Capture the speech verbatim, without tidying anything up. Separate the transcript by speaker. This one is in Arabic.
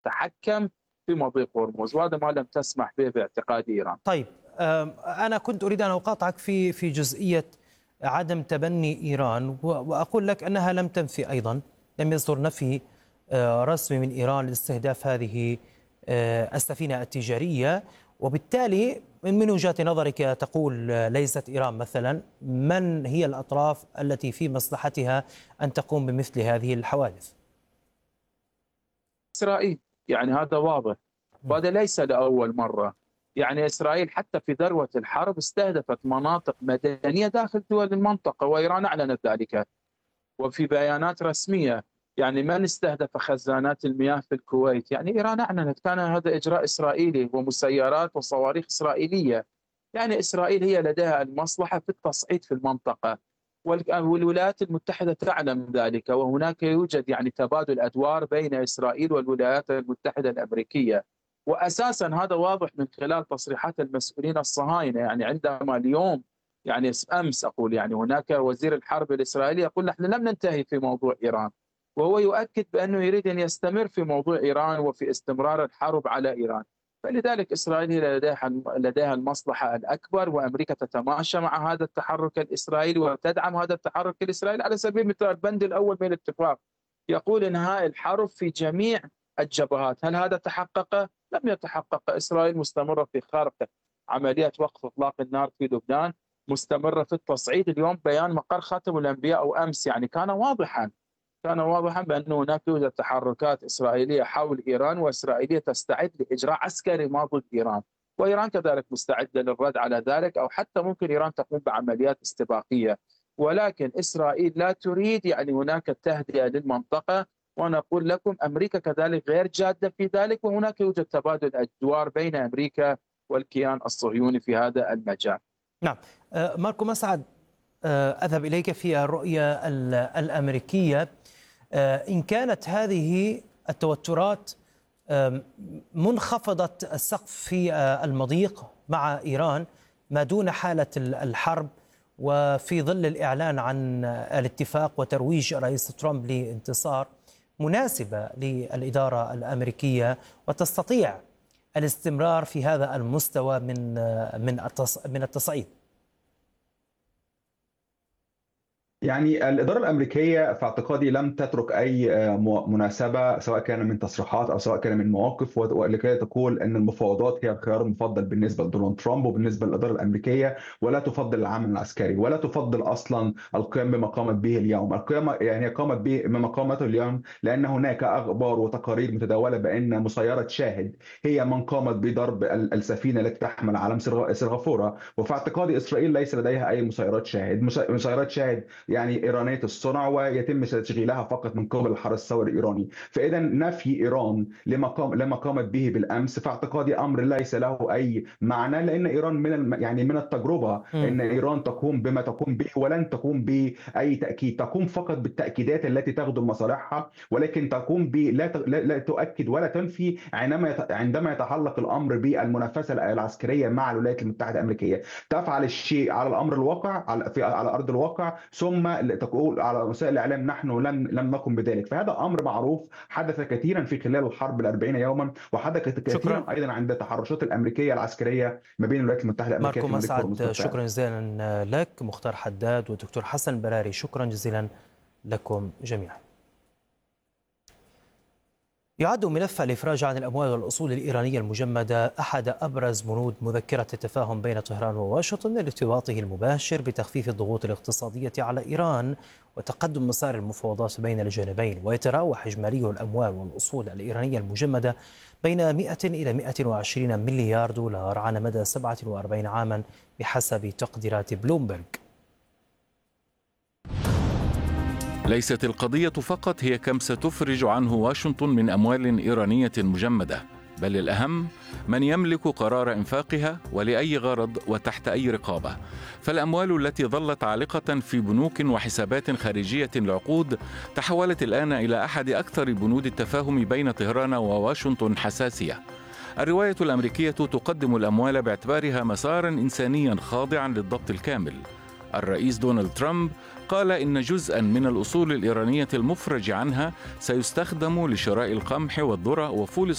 Speaker 1: تتحكم في مضيق هرمز، وهذا ما لم تسمح به باعتقاد إيران.
Speaker 2: طيب أنا كنت أريد أن أقاطعك في في جزئية عدم تبني إيران، وأقول لك أنها لم تنفي أيضا، لم يصدر نفي رسمي من إيران لاستهداف هذه السفينة التجارية، وبالتالي من وجهة نظرك تقول ليست إيران مثلا، من هي الأطراف التي في مصلحتها أن تقوم بمثل هذه الحوادث؟
Speaker 1: إسرائيل، يعني هذا واضح، وهذا ليس لأول مرة. يعني إسرائيل حتى في ذروة الحرب استهدفت مناطق مدنية داخل دول المنطقة، وإيران أعلنت ذلك وفي بيانات رسمية. يعني من استهدف خزانات المياه في الكويت؟ يعني إيران أعلنت، كان هذا إجراء إسرائيلي ومسيرات وصواريخ إسرائيلية. يعني إسرائيل هي لديها المصلحة في التصعيد في المنطقة، والولايات المتحدة تعلم ذلك، وهناك يوجد يعني تبادل أدوار بين إسرائيل والولايات المتحدة الأمريكية. وأساسا هذا واضح من خلال تصريحات المسؤولين الصهاينة. يعني عندما اليوم يعني أمس أقول يعني هناك وزير الحرب الإسرائيلي يقول نحن لم ننتهي في موضوع إيران، وهو يؤكد بأنه يريد أن يستمر في موضوع إيران وفي استمرار الحرب على إيران. فلذلك إسرائيل لديها لديها المصلحة الأكبر، وأمريكا تتماشى مع هذا التحرك الإسرائيلي وتدعم هذا التحرك الإسرائيلي. على سبيل المثال البند الأول من الاتفاق يقول إنهاء الحرب في جميع الجبهات. هل هذا تحقق؟ لم يتحقق. إسرائيل مستمرة في خرق عمليات وقف إطلاق النار في لبنان، مستمرة في التصعيد. اليوم بيان مقر خاتم الأنبياء أو أمس يعني كان واضحا كان واضحا بأن هناك يوجد تحركات إسرائيلية حول إيران، وإسرائيلية تستعد لإجراء عسكري ما ضد إيران، وإيران كذلك مستعدة للرد على ذلك، أو حتى ممكن إيران تقوم بعمليات استباقية. ولكن إسرائيل لا تريد يعني هناك تهدئة للمنطقة، وأنا أقول لكم أمريكا كذلك غير جادة في ذلك، وهناك يوجد تبادل أدوار بين أمريكا والكيان الصهيوني في هذا المجال.
Speaker 2: نعم. ماركو مسعد، أذهب إليك في الرؤية الأمريكية. إن كانت هذه التوترات منخفضة السقف في المضيق مع إيران ما دون حالة الحرب، وفي ظل الإعلان عن الاتفاق وترويج الرئيس ترامب لانتصار مناسبة للإدارة الأمريكية وتستطيع الاستمرار في هذا المستوى من من من التصعيد؟
Speaker 3: يعني الإدارة الأمريكية في اعتقادي لم تترك أي مناسبة، سواء كان من تصريحات أو سواء كان من مواقف، ولكي تقول أن المفاوضات هي الخيار المفضل بالنسبة لدونالد ترامب وبالنسبة للإدارة الأمريكية، ولا تفضل العمل العسكري، ولا تفضل أصلا القيام بما قامت به اليوم. القيام يعني قامت بما قامته اليوم لأن هناك أخبار وتقارير متداولة بأن مسيرة شاهد هي من قامت بضرب السفينة التي تحمل علم سنغافورة. وفي اعتقادي إسرائيل ليس لديها أي مسيرات شاهد. مسيرات شاهد يعني إيرانية الصنع، ويتم تشغيلها فقط من قبل الحرس الثوري الإيراني. فإذا نفي إيران لما قام لما قامت به بالأمس في اعتقادي أمر ليس له أي معنى، لأن إيران من الم... يعني من التجربة م. أن إيران تقوم بما تقوم به، ولن تقوم بأي تأكيد، تقوم فقط بالتأكيدات التي تخدم مصالحها، ولكن تقوم ب لا, ت... لا... لا تؤكد ولا تنفي عندما يت... عندما يتعلق الأمر بالمنافسة العسكرية مع الولايات المتحدة الأمريكية. تفعل الشيء على الأمر الواقع، على في... على أرض الواقع، ثم تقول على وسائل الإعلام نحن لم لم نقم بذلك. فهذا أمر معروف حدث كثيرا في خلال الحرب الأربعين يوما، وحدث كثيرا شكرا. أيضا عند التحرشات الأمريكية العسكرية ما بين الولايات المتحدة الأمريكية.
Speaker 2: ماركو مسعد، شكرا جزيلا لك. مختار حداد ودكتور حسن براري، شكرا جزيلا لكم جميعا. يعد ملف الإفراج عن الأموال والأصول الإيرانية المجمدة أحد أبرز بنود مذكرة التفاهم بين طهران وواشنطن لارتباطه المباشر بتخفيف الضغوط الاقتصادية على إيران وتقدم مسار المفاوضات بين الجانبين. ويتراوح إجمالي الأموال والأصول الإيرانية المجمدة بين مئة إلى مئة وعشرين مليار دولار على مدى سبعة وأربعين عاما بحسب تقديرات بلومبرج.
Speaker 4: ليست القضية فقط هي كم ستفرج عنه واشنطن من أموال إيرانية مجمدة، بل الأهم من يملك قرار إنفاقها ولأي غرض وتحت أي رقابة. فالأموال التي ظلت عالقة في بنوك وحسابات خارجية لعقود تحولت الآن إلى أحد أكثر بنود التفاهم بين طهران وواشنطن حساسية. الرواية الأمريكية تقدم الأموال باعتبارها مسارا إنسانيا خاضعا للضبط الكامل. الرئيس دونالد ترامب قال إن جزءا من الأصول الإيرانية المفرج عنها سيستخدم لشراء القمح والذرة وفول